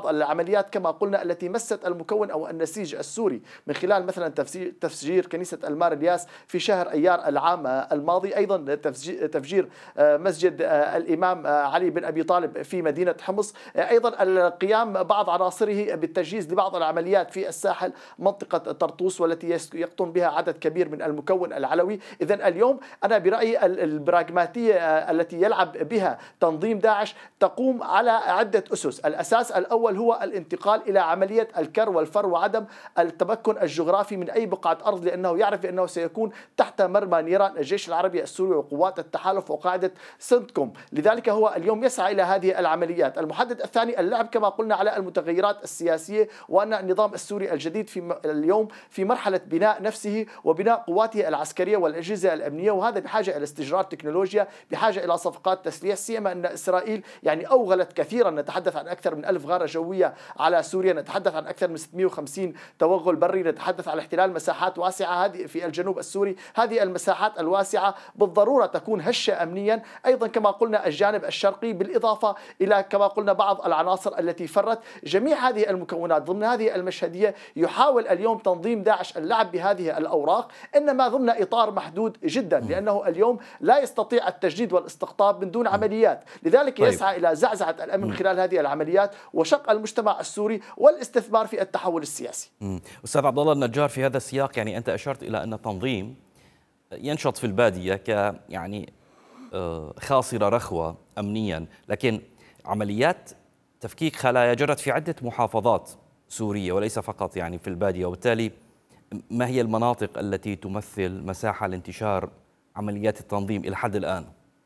العمليات كما قلنا التي مست المكون أو النسيج السوري، من خلال مثلا تفجير كنيسة المار الياس في شهر أيار العام الماضي، أيضا تفجير مسجد الإمام علي بن أبي طالب في مدينة حمص، أيضا القيام بعض عناصره بالتجهيز لبعض العمليات في الساحل منطقة طرطوس والتي يقوم بها عدد كبير من المكون العلوي. إذن اليوم أنا برأيي البراغماتية التي يلعب بها تنظيم داعش تقوم على عدة أسس. الأساس الأول هو الانتقال إلى عملية الكر والفر وعدم التمكن الجغرافي من أي بقعة أرض، لأنه يعرف أنه سيكون تحت مرمى نيران الجيش العربي السوري وقوات التحالف وقاعدة سنتكوم. لذلك هو اليوم يسعى إلى هذه العمليات. المحدد الثاني اللعب كما قلنا على المتغيرات السياسية، وأن النظام السوري الجديد اليوم في مرحلة بناء نفسه وبناء قواته العسكرية والأجهزة الأمنية، وهذا بحاجة إلى استجرار تكنولوجيا، بحاجة إلى صفقات تسليح، سيما أن إسرائيل يعني أوغلت كثيرا. نتحدث عن أكثر من 1000 غارة جوية على سوريا، نتحدث عن أكثر من 650 توغل بري، نتحدث عن احتلال مساحات واسعة هذه في الجنوب السوري. هذه المساحات الواسعة بالضرورة تكون هشة أمنيا. أيضا كما قلنا الجانب الشرقي، بالإضافة إلى كما قلنا بعض العناصر التي فرت. جميع هذه المكونات ضمن هذه المشهدية يحاول اليوم تنظيم داعش اللعب بهذه الأوراق، إنما ضمن إطار محدود جدا، لأنه اليوم لا يستطيع التجديد والاستقطاب من دون عمليات. لذلك يسعى إلى زعزعة الأمن من خلال هذه العمليات وشق المجتمع السوري والاستثمار في التحول السياسي. أستاذ عبد الله النجار، في هذا السياق يعني أنت أشرت إلى أن التنظيم ينشط في البادية يعني خاصرة رخوة أمنيا، لكن عمليات تفكيك خلايا جرت في عدة محافظات سورية وليس فقط يعني في البادية، وبالتالي ما هي المناطق التي تمثل مساحة لانتشار عمليات التنظيم إلى حد الآن؟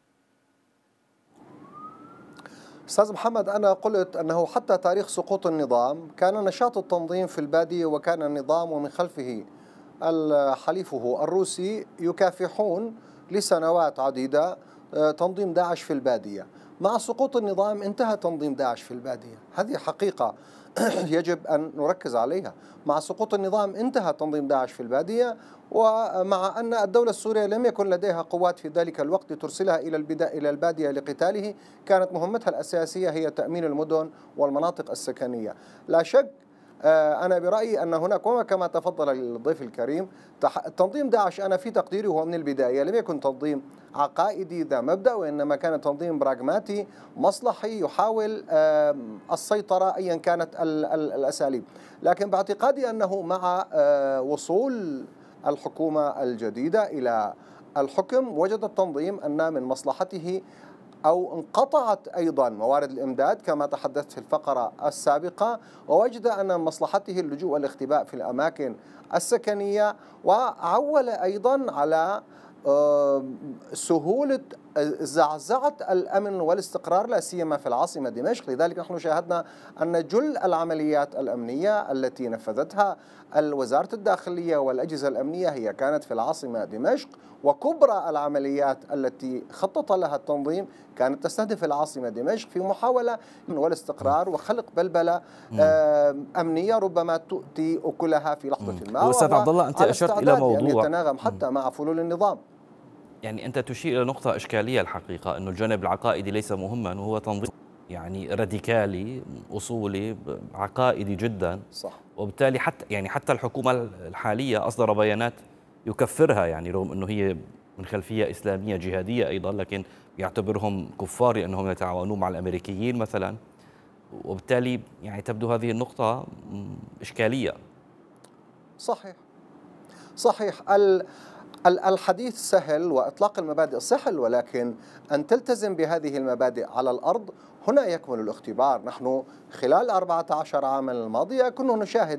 أستاذ محمد، أنا قلت أنه حتى تاريخ سقوط النظام كان نشاط التنظيم في البادية، وكان النظام ومن خلفه حليفه الروسي يكافحون لسنوات عديدة تنظيم داعش في البادية. مع سقوط النظام انتهى تنظيم داعش في البادية، هذه حقيقة يجب أن نركز عليها. مع سقوط النظام انتهى تنظيم داعش في البادية، ومع أن الدولة السورية لم يكن لديها قوات في ذلك الوقت ترسلها إلى البادية لقتاله، كانت مهمتها الأساسية هي تأمين المدن والمناطق السكنية. لا شك أنا برأيي أن هناك، وكما تفضل الضيف الكريم، تنظيم داعش أنا في تقديري هو من البداية لم يكن تنظيم عقائدي ذا مبدأ، وإنما كان تنظيم براغماتي مصلحي يحاول السيطرة أيا كانت الأساليب. لكن باعتقادي أنه مع وصول الحكومة الجديدة إلى الحكم وجد التنظيم أن من مصلحته أو انقطعت أيضا موارد الإمداد كما تحدثت في الفقرة السابقة، ووجد أن من مصلحته اللجوء والاختباء في الأماكن السكنية، وعول أيضا على سهولة زعزعة الأمن والاستقرار لا سيما في العاصمة دمشق. لذلك نحن شاهدنا أن جل العمليات الأمنية التي نفذتها وزارة الداخلية والأجهزة الأمنية هي كانت في العاصمة دمشق، وكبرى العمليات التي خطط لها التنظيم كانت تستهدف العاصمة دمشق في محاولة من والاستقرار وخلق بلبلة أمنية ربما تؤتي أكلها في لحظة ما. أستاذ عبد الله، أنت أشرت إلى موضوع يتناغم حتى مع فلول النظام. يعني أنت تشير إلى نقطة إشكالية الحقيقة، أنه الجانب العقائدي ليس مهما، وهو تنظيم يعني راديكالي أصولي عقائدي جدا. صح. وبالتالي حتى الحكومة الحالية أصدر بيانات يكفرها، يعني رغم أنه هي من خلفية إسلامية جهادية أيضا، لكن يعتبرهم كفار لأنهم يتعاونون مع الأمريكيين مثلا. وبالتالي يعني تبدو هذه النقطة إشكالية. صحيح صحيح. الحديث سهل وإطلاق المبادئ سهل، ولكن أن تلتزم بهذه المبادئ على الأرض هنا يكمن الاختبار. نحن خلال 14 عاما الماضية كنا نشاهد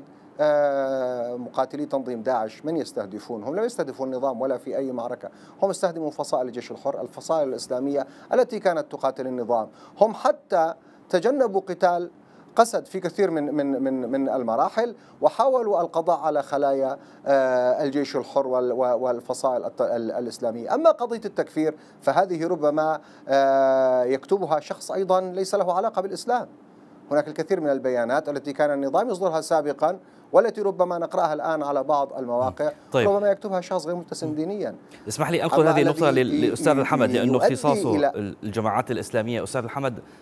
مقاتلي تنظيم داعش من يستهدفون. هم لم يستهدفوا النظام ولا في أي معركة، هم استهدفوا فصائل الجيش الحر، الفصائل الإسلامية التي كانت تقاتل النظام. هم حتى تجنبوا قتال قسد في كثير من المراحل، وحاولوا القضاء على خلايا الجيش الحر والفصائل الإسلامية. أما قضية التكفير فهذه ربما يكتبها شخص أيضا ليس له علاقة بالإسلام. هناك الكثير من البيانات التي كان النظام يصدرها سابقا والتي ربما نقرأها الآن على بعض المواقع. طيب. ربما يكتبها شخص غير متسم دينيا. اسمح لي أنقل هذه النقطة للأستاذ الحمد، لأنه اختصاصه الجماعات الإسلامية. أستاذ الحمد،